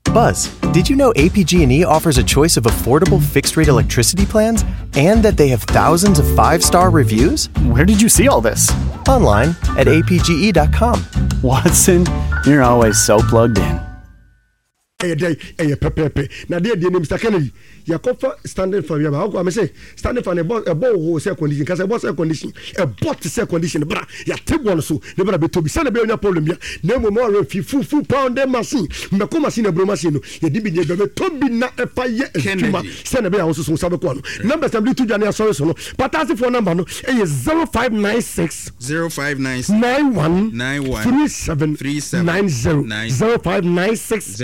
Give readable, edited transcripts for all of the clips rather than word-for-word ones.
Buzz, did you know APG&E offers a choice of affordable fixed-rate electricity plans and that they have thousands of 5-star reviews? Where did you see all this? Online at apge.com. Watson, you're always so plugged in. Pepe. Now, dear Mr. Kennedy, you are standing for you. How come I say standing for a ball who condition? Because I was a condition, a bot is a condition. But you take one so never be to be sent a problem. No more if you full pound them machine. Macoma machine a bromacino. You did be to be not a fire. Send a bear also so Sabaquan. Number 72 January Solo. But as if one number no 0596 0596 91 37 90 0596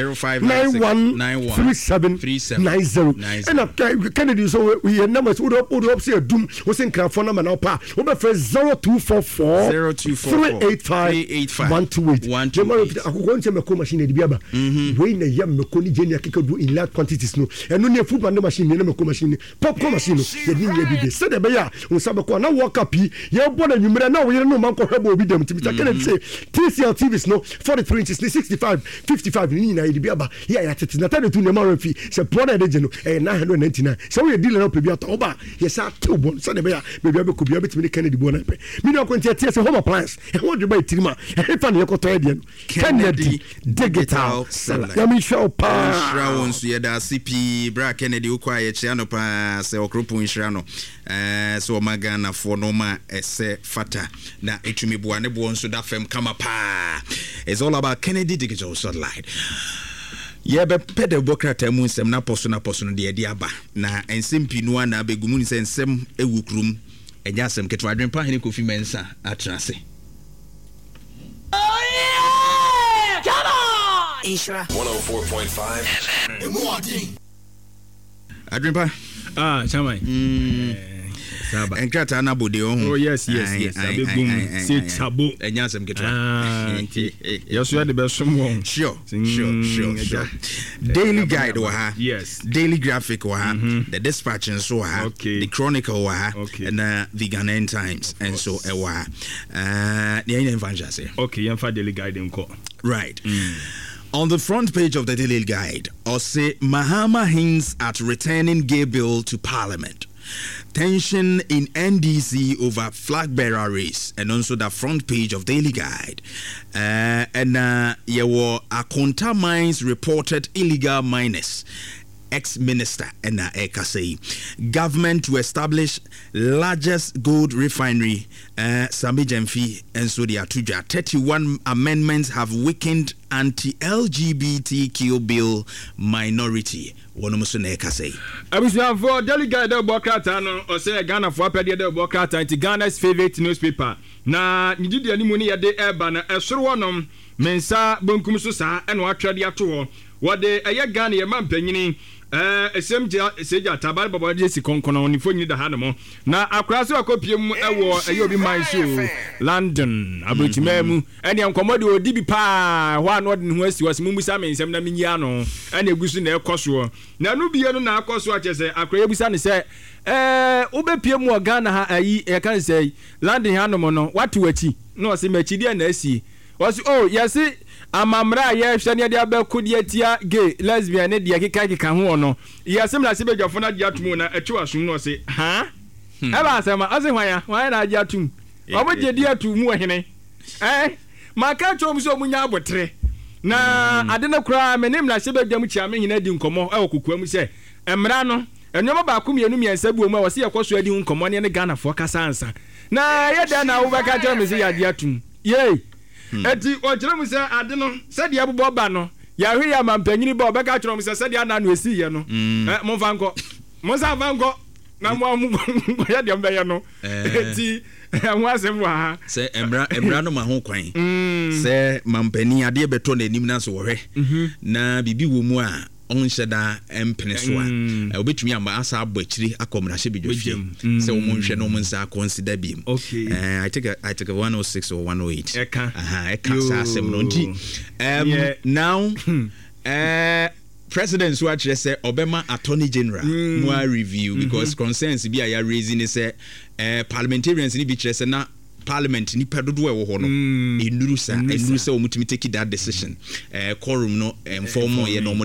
913790 and Kennedy so we numbers would up say doom was in crowd phone number now pa over for 0244 385 128 akoko nche meko machine de biaba we na yam meko ni genia kekadu in large quantities no eno ne food band machine na meko machine popcorn machine ye ni ye bi de se de be ya on sabeko na work up ye bo na nwumre na we no man ko hwebo obi dem Mr. Kennedy say TCL TVs no 43 inches 65 55 ni na de biaba ya tete na tade tu ne ma fi se pona de geno 999 so we deal na pebi ato oba yes a tubon so de be ya bebi be kubia betimi Kennedy bo na pe mi no kwenti tie se home appliance e ho dwe ba itirima e fa ne yakoto e de no Kennedy digital seller ya mi show pa shra won so ye da CP bra Kennedy ukwa ye chia no pa se okropo nhira no so magana fo no ma ese fata na etumi bo ane bo nso da fem kama pa. It's all about Kennedy digital satellite. Yeah, but pedal bokrata mu nsem na poso de ade aba na ensem pinu na begumu ni nsem ewukrum enya asem ketwa adwen pa hene Kofi Mensa atrase. Oh yeah! Come on! Ishra 104.5 FM. Adwen pa chamai Saba. Enkrata na bode oh yes. Abegum say tabo. Enyasem ketwa. Yeso de be som Sure. Daily Guide wa ha. Yes. Daily Graphic wa ha. The Dispatch and so ha. The Chronicle wa ha. And the Ghanaian Times and so e wa ha. The Evangel say. Okay, yemfa Daily Guide enko. Right. On the front page of the Daily Guide, Ose Mahama hints at returning gay bill to Parliament. Tension in NDC over flag bearer race, and also the front page of Daily Guide. Yewo Akonta Mines reported illegal miners. Ex-minister and Ekasei. Government to establish largest gold refinery, Sami Jemfi and so the Atuja. 31 amendments have weakened anti-LGBTQ bill minority. Wonomusune Ekasei. Abusian for Daily Guide Bokata no or say Ghana for Pedia Bokata into Ghana's favorite newspaper. Na nidi animuni ya de eba na esoro wonom mensa bonkum so sa eno atwade ato wo de eye Ghana ye mampanyini esemja seja tabal baba de si konkono onifo nyi da hanemo na akura so akopiem ewo eyobi man show London abrochimemu ene enkomo de odi bi pa ho ano de ho asi wase mumbusa mensem na minya no ene egusu na ekoso na no biye no na akoso achese akura ebusa ne se ubepiem wo Ghana ha ayi e kan say London hanemo no watu wachi no se machi de na asi wase oh yesi amamra ye hwene de abekodi atia gay lesbian ne de keka ho no yesem na se bedwafo na de atum na echi wasum no se ha eba asema ase hwan na de atum oboje de atum mu hene maka chom so munya abotre na ade na kura menim na se bedwam chia me hina di nkomo kokua se emra no enwoma ba ku mienu miensa bu mu wose yekoso adi nkomo ne Ghana fo kasa ansa na yeda na wo baka chom me se ya de atum ye eti ojere mu se ade no se de abobọ ba no ya hwe ya mampanyini ba obeka choro mu se de ana no esi ye no mo vanko mo sa vanko na mo ya de mbe ye no eti ho asem wa ha se emra no ma ho kwan se mampani ade beto na anim na so wo hwe na bibi wo mu a onsheda empene so a obetumi amba asa abachiri akomra hye bidwofi se wo monhwe no monsa consider biem I take a 106 or 108 eka sa asem no nti now president so actually say Obama Attorney General more review because concerns bi ya raising say parliamentarians ni bi say na Parliament ni pedodo e wo ho no enuru sa o mutumi take that decision quorum no inform ye no